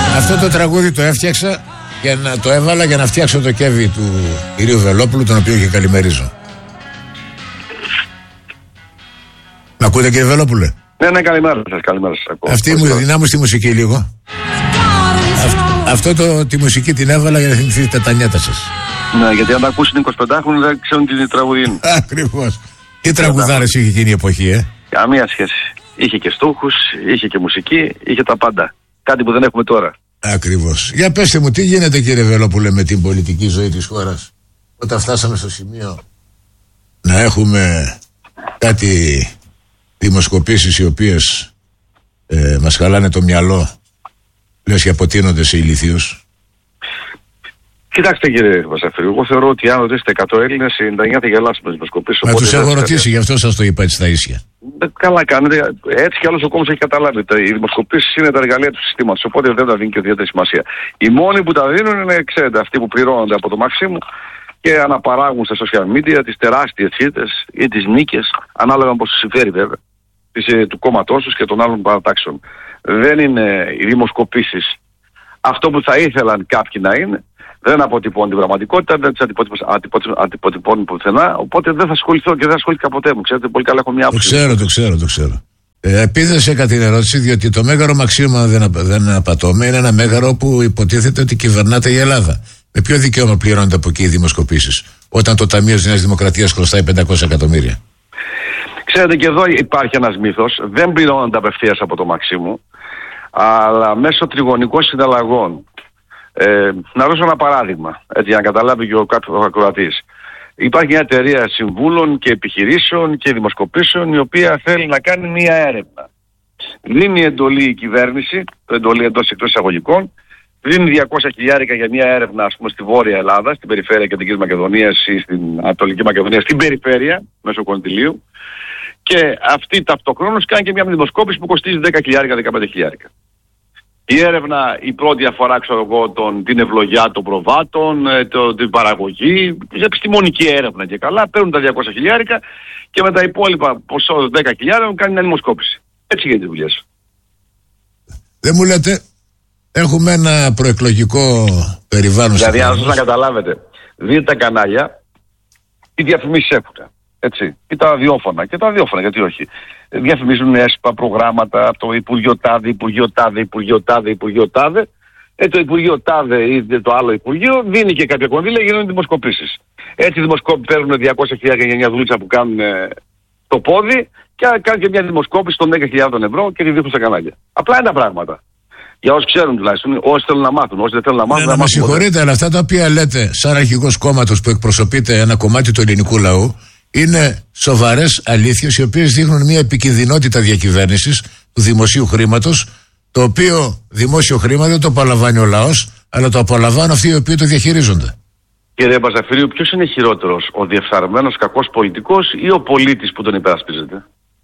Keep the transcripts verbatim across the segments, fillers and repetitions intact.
Αυτό το τραγούδι το έφτιαξα για να το έβαλα για να φτιάξω το κέβι του κυρίου Βελόπουλου, τον οποίο και καλημερίζω. Μ' ακούτε, κύριε Βελόπουλε? Ναι, ναι, καλημέρα σας, καλημέρα σας. Αυτή μου δυνάμω στη μουσική λίγο. Α, αυτό το, τη μουσική την έβαλα για να θυμηθείτε τα νιάτα σας. Ναι, γιατί αν τα ακούσει την εικοσιπεντάχρονη δεν ξέρουν τι τραγουδί είναι. Ακριβώς. Τι τραγουδάρες είχε εκείνη η εποχή, ε? Καμία σχέση. Είχε και στόχους, είχε και μουσική, είχε τα πάντα. Κάτι που δεν έχουμε τώρα. Ακριβώς. Για πέστε μου, τι γίνεται, κύριε Βελόπουλε, με την πολιτική ζωή της χώρας, όταν φτάσαμε στο σημείο να έχουμε κάτι δημοσκοπήσεις οι οποίες ε, μας χαλάνε το μυαλό, λες και αποτείνονται σε ηλιθίους? Κοιτάξτε, κύριε Βασαφρίου, εγώ θεωρώ ότι αν ρωτήσετε εκατό Έλληνες, ενενήντα εννιά θα γελάσουν με τις δημοσκοπήσεις. Μα τους έχω ρωτήσει, γι' αυτό σας το είπα έτσι στα ίσια. Καλά κάνετε. Έτσι κι άλλως ο κόσμος έχει καταλάβει. Οι δημοσκοπήσεις είναι τα εργαλεία του συστήματος, οπότε δεν τα δίνει και ιδιαίτερη σημασία. Οι μόνοι που τα δίνουν είναι, ξέρετε, αυτοί που πληρώνονται από το Μαξίμου και αναπαράγουν στα social media τις τεράστιες ήττες ή τις νίκες, ανάλογα πώς τους συμφέρει βέβαια, της, του κόμματός τους και των άλλων παρατάξεων. Δεν είναι οι δημοσκοπήσεις αυτό που θα ήθελαν κάποιοι να είναι. Δεν αποτυπώνει την πραγματικότητα, δεν τις αντιποτυπώνει πουθενά, οπότε δεν θα ασχοληθώ και δεν ασχολήθηκα ποτέ μου. Ξέρετε, πολύ καλά έχω μια άποψη. Το ξέρω, το ξέρω, το ξέρω. Ε, επίθεσε κατά την ερώτηση, διότι το μέγαρο Μαξίμα, δεν, δεν απατώμε, είναι ένα μέγαρο που υποτίθεται ότι κυβερνάται η Ελλάδα. Με ποιο δικαίωμα πληρώνονται από εκεί οι δημοσκοπήσεις, όταν το Ταμείο της Νέας Δημοκρατίας χρωστάει πεντακόσια εκατομμύρια? Ξέρετε, και εδώ υπάρχει ένας μύθος. Δεν πληρώνονται απευθείας από το Μαξίμου, αλλά μέσω τριγωνικών συναλλαγών. Ε, να δώσω ένα παράδειγμα, έτσι, για να καταλάβει και ο κάποιος ακροατής. Υπάρχει μια εταιρεία συμβούλων και επιχειρήσεων και δημοσκοπήσεων η οποία θέλει να κάνει μια έρευνα. Δίνει εντολή η κυβέρνηση, το εντολή εντός εκτός εισαγωγικών, δίνει διακόσια χιλιάρικα για μια έρευνα, ας πούμε, στη Βόρεια Ελλάδα, στην περιφέρεια Κεντρικής Μακεδονίας ή στην Ανατολική Μακεδονία, στην περιφέρεια, μέσω κονδυλίου, και αυτή ταυτοχρόνως κάνει και μια δημοσκόπηση που κοστίζει δέκα χιλιάρικα, δεκαπέντε χιλιάρικα. Η έρευνα, η πρώτη αφορά, ξέρω εγώ, τον, την ευλογιά των προβάτων, το, την παραγωγή, την επιστημονική έρευνα και καλά, παίρνουν τα διακόσια χιλιάρικα και με τα υπόλοιπα ποσό δέκα χιλιάρικα κάνει μια δημοσκόπηση. Έτσι γίνεται οι δουλειές. Δεν μου λέτε, έχουμε ένα προεκλογικό περιβάλλον. Δηλαδή, αν σας να καταλάβετε, δείτε τα κανάλια, τι διαφημίσεις έχουν. Έτσι, ή τα ραδιόφωνα, και τα ραδιόφωνα, γιατί όχι. Διαφημίζουν ΕΣΠΑ, προγράμματα από το Υπουργείο Τάδε, Υπουργείο Τάδε, Υπουργείο Τάδε, Υπουργείο Τάδε. Ε, το Υπουργείο Τάδε ή το άλλο Υπουργείο δίνει και κάποια κονδύλια, γίνονται δημοσκοπήσεις. Έτσι οι δημοσκόποι παίρνουν διακόσια χιλιάδες για μια δουλίτσα που κάνουν ε, το πόδι και κάνουν και μια δημοσκόπηση των δέκα χιλιάδες ευρώ και τη δείχνουν στα κανάλια. Απλά είναι τα πράγματα. Για όσοι ξέρουν τουλάχιστον, όσοι θέλουν να μάθουν, όσοι δεν θέλουν να μάθουν. Ναι, να με συγχωρείτε, αλλά αυτά τα οποία λέτε σαν αρχηγός κόμματος που εκπροσωπείτε ένα κομμάτι του ελληνικού λαού, είναι σοβαρές αλήθειες οι οποίες δείχνουν μια επικινδυνότητα διακυβέρνησης του δημοσίου χρήματος, το οποίο δημόσιο χρήμα δεν το απολαμβάνει ο λαός, αλλά το απολαμβάνουν αυτοί οι οποίοι το διαχειρίζονται. Κύριε Μπαζαφυρίου, ποιος είναι χειρότερος, ο διεφθαρμένος κακός πολιτικός ή ο πολίτης που τον υπερασπίζεται?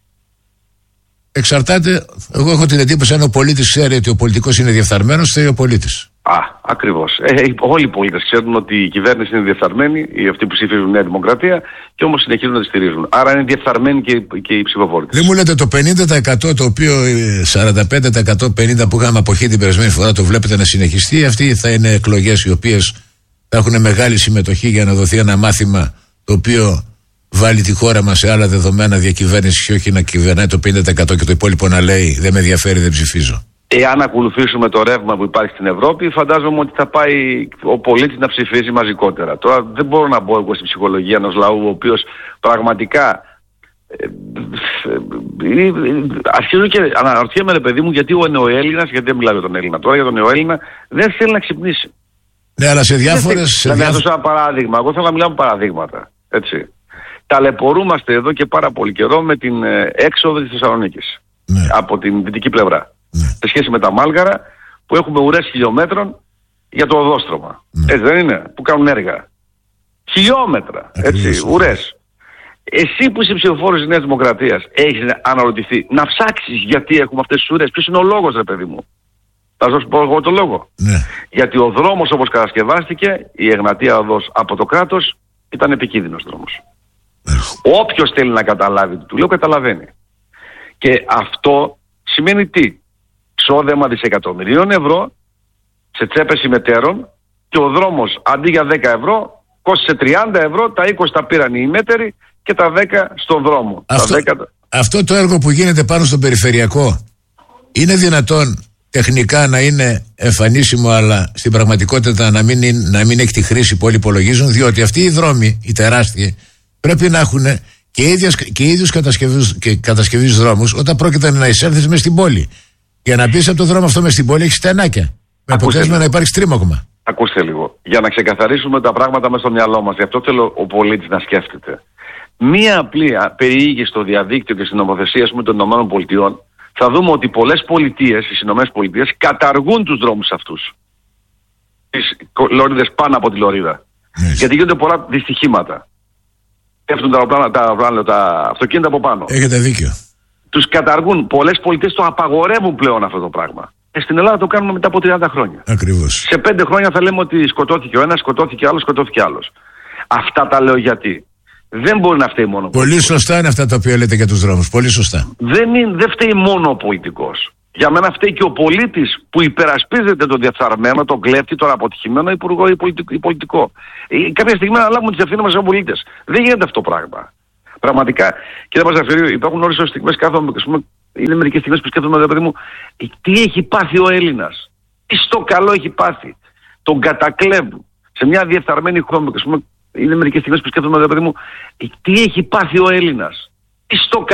Εξαρτάται. Εγώ έχω την εντύπωση, αν ο πολίτης ξέρει ότι ο πολιτικός είναι διεφθαρμένος, θέλει ο πολίτης. Α, ακριβώς. Ε, όλοι οι πολίτες ξέρουν ότι η κυβέρνηση είναι διεφθαρμένη, οι αυτοί που ψηφίζουν Νέα Δημοκρατία, και όμως συνεχίζουν να τη στηρίζουν. Άρα είναι διεφθαρμένοι και, και οι ψηφοφόροι. Δεν μου λέτε το πενήντα τοις εκατό, το οποίο σαράντα πέντε τοις εκατό πενήντα που είχαμε αποχή την περασμένη φορά, το βλέπετε να συνεχιστεί? Αυτοί θα είναι εκλογές οι οποίες θα έχουν μεγάλη συμμετοχή για να δοθεί ένα μάθημα το οποίο βάλει τη χώρα μας σε άλλα δεδομένα διακυβέρνηση και όχι να κυβερνάει το πενήντα τοις εκατό και το υπόλοιπο να λέει δεν με ενδιαφέρει, δεν ψηφίζω. Εάν ακολουθήσουμε το ρεύμα που υπάρχει στην Ευρώπη, φαντάζομαι ότι θα πάει ο πολίτης να ψηφίσει μαζικότερα. Τώρα δεν μπορώ να μπω εγώ στην ψυχολογία ενός λαού ο οποίος πραγματικά ε, ε, ε, αρχίζω και αναρωτιέμαι, ρε παιδί μου, γιατί ο νεοέλληνας, γιατί δεν μιλάω για τον Έλληνα τώρα, για τον νεοέλληνα δεν θέλει να ξυπνήσει. Ναι, αλλά σε διάφορες... Σε να διάφο... δώσω ένα παράδειγμα. Εγώ θέλω να μιλάω με παραδείγματα. Έτσι. Ταλαιπωρούμαστε εδώ και πάρα πολύ καιρό με την ε, έξοδο της Θεσσαλονίκης. Ναι. Από την δυτική πλευρά. Ναι. Σε σχέση με τα Μάλγαρα που έχουμε ουρές χιλιόμετρων για το οδόστρωμα. Ναι. Έτσι δεν είναι? Που κάνουν έργα. Χιλιόμετρα. Έτσι, ουρές. Εσύ που είσαι ψηφοφόρος της Νέας Δημοκρατίας, έχεις αναρωτηθεί να ψάξεις γιατί έχουμε αυτές τις ουρές? Ποιος είναι ο λόγος, ρε παιδί μου? Θα σας πω εγώ το λόγο. Ναι. Γιατί ο δρόμος όπως κατασκευάστηκε, η Εγνατία οδός από το κράτος, ήταν επικίνδυνος δρόμος. Ναι. Όποιος θέλει να καταλάβει, του λέω, καταλαβαίνει. Και αυτό σημαίνει τι? Ξόδεμα δισεκατομμυρίων ευρώ σε τσέπες ημετέρων και ο δρόμος αντί για δέκα ευρώ κόστησε τριάντα ευρώ, τα είκοσι τα πήραν οι ημέτεροι και τα δέκα στον δρόμο. Αυτό, τα δέκα... αυτό το έργο που γίνεται πάνω στον περιφερειακό είναι δυνατόν τεχνικά να είναι εμφανίσιμο, αλλά στην πραγματικότητα να μην, είναι, να μην έχει τη χρήση που όλοι υπολογίζουν, διότι αυτοί οι δρόμοι, οι τεράστιοι, πρέπει να έχουν και, ίδιας, και ίδιους κατασκευής δρόμους όταν πρόκειται να εισέλθεις μες στην πόλη. Για να μπεις από το δρόμο αυτό μες στην πόλη έχει στενάκια. Με αποτέλεσμα να υπάρχει τρίμωγμα. Ακούστε λίγο. Για να ξεκαθαρίσουμε τα πράγματα μέσα στο μυαλό μας, γι' αυτό θέλω ο πολίτης να σκέφτεται. Μία απλή περιήγηση στο διαδίκτυο και στην νομοθεσία των ΗΠΑ, θα δούμε ότι πολλές πολιτείες, οι ΗΠΑ, καταργούν τους δρόμους αυτούς. Τις λωρίδες πάνω από τη λωρίδα. Yes. Γιατί γίνονται πολλά δυστυχήματα. Πέφτουν τα, αεροπλάνα, τα, τα αυτοκίνητα από πάνω. Έχετε δίκιο. Τους καταργούν. Πολλές πολιτείες το απαγορεύουν πλέον αυτό το πράγμα. Ε, στην Ελλάδα το κάνουμε μετά από τριάντα χρόνια. Ακριβώς. Σε πέντε χρόνια θα λέμε ότι σκοτώθηκε ο ένας, σκοτώθηκε άλλος, σκοτώθηκε άλλος. Αυτά τα λέω γιατί. Δεν μπορεί να φταίει μόνο. Πολύ σωστά είναι αυτά τα οποία λέτε για τους δρόμους. Πολύ σωστά. Δεν, είναι, δεν φταίει μόνο ο πολιτικός. Για μένα φταίει και ο πολίτης που υπερασπίζεται τον διεφθαρμένο, τον κλέφτη, τον αποτυχημένο υπουργό ή πολιτικό. πολιτικό. Ε, κάποια στιγμή να λάβουμε τις ευθύνες μας σαν πολίτες. Δεν γίνεται αυτό το πράγμα. Πραγματικά, κύριε Παζαφυρίου, υπάρχουν όλες τις στιγμές κάθομαι. Είναι μερικές στιγμές που σκέφτομαι, ρε παιδί μου, τι έχει πάθει ο Έλληνας. Τι στο καλό έχει πάθει. Τον κατακλέβουν σε μια διεφθαρμένη χώρα. Είναι μερικές στιγμές που σκέφτομαι, ρε παιδί μου, τι έχει πάθει ο Έλληνας. Τι στο